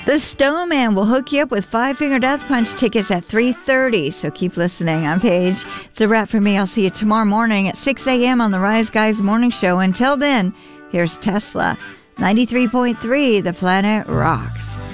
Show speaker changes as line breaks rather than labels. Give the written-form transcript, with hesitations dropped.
The Snowman will hook you up with Five Finger Death Punch tickets at 3:30, so keep listening. I'm Paige. It's a wrap for me. I'll see you tomorrow morning at 6 a.m. on the Rise Guys Morning Show. Until then, here's Tesla. 93.3, The Planet Rocks.